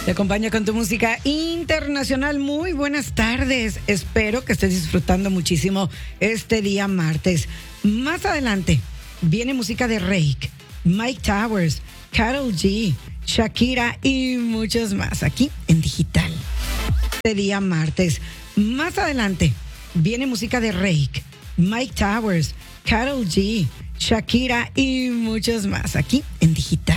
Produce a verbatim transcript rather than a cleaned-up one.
Te acompaña con tu música internacional. Muy buenas tardes. Espero que estés disfrutando muchísimo este día martes. Más adelante viene música de Rake, Mike Towers, Karol G, Shakira y muchos más aquí en Digital. Este día martes. Más adelante viene música de Rake, Mike Towers, Karol G, Shakira y muchos más aquí en Digital.